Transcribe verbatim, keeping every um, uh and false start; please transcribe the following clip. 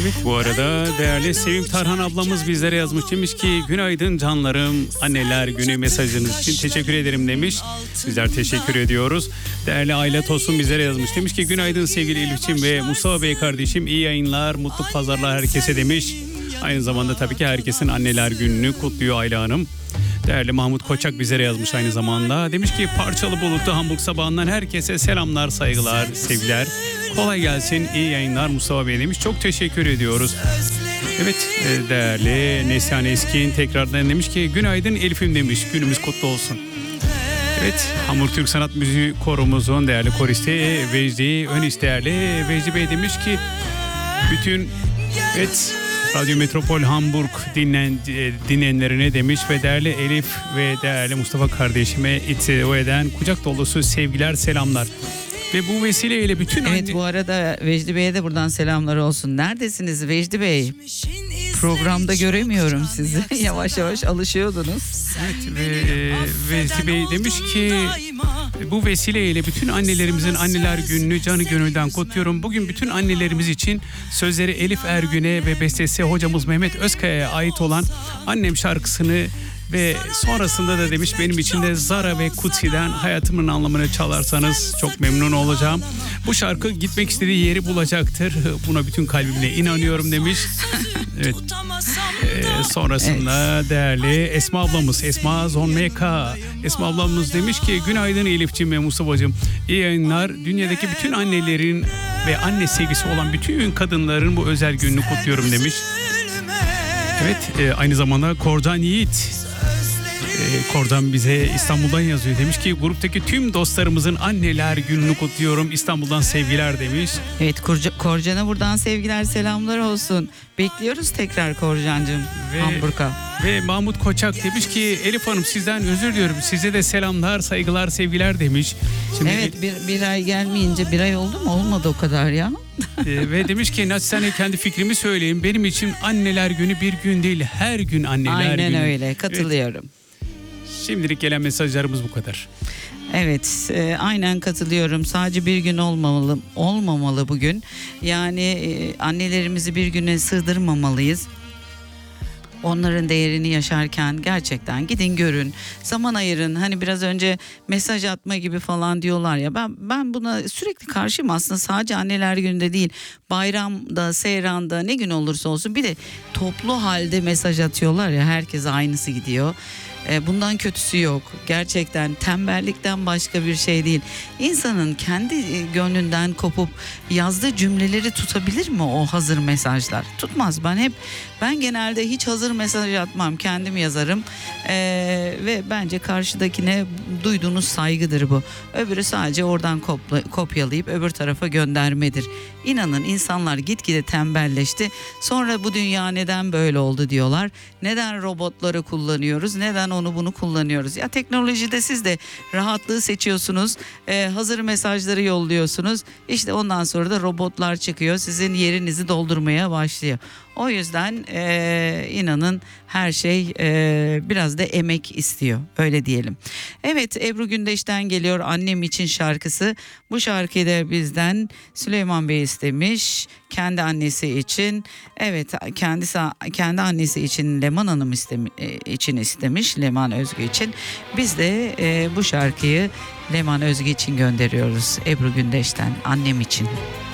Evet, bu arada değerli Sevim Tarhan ablamız bizlere yazmış, demiş ki günaydın canlarım, anneler günü mesajınız için teşekkür ederim demiş. Bizler teşekkür ediyoruz. Değerli Ayla Tosun bizlere yazmış, demiş ki günaydın sevgili Elifçim ve Mustafa Bey kardeşim, iyi yayınlar, mutlu pazarlar herkese demiş. Aynı zamanda tabii ki herkesin anneler gününü kutluyor Ayla Hanım. Değerli Mahmut Koçak bizlere yazmış aynı zamanda. Demiş ki parçalı bulutlu Hamburg sabahından herkese selamlar, saygılar, sevgiler. Kolay gelsin, iyi yayınlar Mustafa Bey demiş. Çok teşekkür ediyoruz. Evet, değerli Neslihan Eskin tekrardan demiş ki günaydın Elif'im demiş. Günümüz kutlu olsun. Evet, Hamburg Türk Sanat Müziği Korumuzun değerli koristi Vecdi Önis, değerli Vecdi Bey demiş ki bütün evet Radyo Metropol Hamburg dinlen, dinleyenlerine demiş ve değerli Elif ve değerli Mustafa kardeşime İTÜ'den kucak dolusu sevgiler, selamlar. Ve bu vesileyle bütün Evet anne... bu arada Vecdi Bey'e de buradan selamlar olsun. Neredesiniz Vecdi Bey? Programda göremiyorum sizi. Yavaş yavaş alışıyordunuz. Evet ve Vecdi Bey demiş ki bu vesileyle bütün annelerimizin anneler gününü canı gönülden kutluyorum. Bugün bütün annelerimiz için sözleri Elif Ergün'e ve bestesi hocamız Mehmet Özkaya'ya ait olan Annem şarkısını ve sonrasında da demiş benim için de Zara ve Kutsi'den Hayatımın Anlamını çalarsanız çok memnun olacağım. Bu şarkı gitmek istediği yeri bulacaktır. Buna bütün kalbimle inanıyorum demiş. Evet. Ee, sonrasında evet. Değerli Esma ablamız, Esma Zonmeka. Esma ablamız demiş ki günaydın Elif'ciğim ve Mustafa'cığım. İyi yayınlar. Dünyadaki bütün annelerin ve anne sevgisi olan bütün kadınların bu özel gününü kutluyorum demiş. Evet, e, aynı zamanda Korcan Yiğit. E, Korcan bize İstanbul'dan yazıyor. Demiş ki gruptaki tüm dostlarımızın anneler gününü kutluyorum. İstanbul'dan sevgiler demiş. Evet, Korca, Korcan'a buradan sevgiler, selamlar olsun. Bekliyoruz tekrar Korcan'cığım Hamburg'a. Ve Mahmut Koçak demiş ki Elif Hanım sizden özür diliyorum. Size de selamlar, saygılar, sevgiler demiş. Şimdi evet, bir, bir ay gelmeyince bir ay oldu mu? Olmadı o kadar ya. e, ve demiş ki naçizane kendi fikrimi söyleyeyim. Benim için anneler günü bir gün değil, her gün anneler Aynen günü. Aynen öyle, katılıyorum. Evet. Şimdilik gelen mesajlarımız bu kadar. Evet, e, aynen katılıyorum. Sadece bir gün olmamalı, olmamalı bugün. Yani e, annelerimizi bir güne sığdırmamalıyız. Onların değerini yaşarken gerçekten gidin görün, zaman ayırın. Hani biraz önce mesaj atma gibi falan diyorlar ya, ben ben buna sürekli karşıyım aslında. Sadece anneler gününde değil, bayramda, seyranda, ne gün olursa olsun bir de toplu halde mesaj atıyorlar ya, herkes aynısı gidiyor. Bundan kötüsü yok. Gerçekten tembellikten başka bir şey değil. İnsanın kendi gönlünden kopup yazdığı cümleleri tutabilir mi o hazır mesajlar? Tutmaz. Ben hep ben genelde hiç hazır mesaj atmam. Kendim yazarım. Ee, ve bence karşıdakine duyduğunuz saygıdır bu. Öbürü sadece oradan kopla, kopyalayıp öbür tarafa göndermedir. İnanın insanlar gitgide tembelleşti. Sonra bu dünya neden böyle oldu diyorlar. Neden robotları kullanıyoruz? Neden onu bunu kullanıyoruz? Ya teknolojide siz de rahatlığı seçiyorsunuz. Ee, hazır mesajları yolluyorsunuz. İşte ondan sonra da robotlar çıkıyor. Sizin yerinizi doldurmaya başlıyor. O yüzden e, inanın her şey e, biraz da emek istiyor. Öyle diyelim. Evet, Ebru Gündeş'ten geliyor Annem için şarkısı. Bu şarkıyı da bizden Süleyman Bey istemiş. Kendi annesi için. Evet, kendisi kendi annesi için Leman Hanım istemi, için istemiş. Leman Özgü için. Biz de e, bu şarkıyı Leman Özgü için gönderiyoruz. Ebru Gündeş'ten Annem için.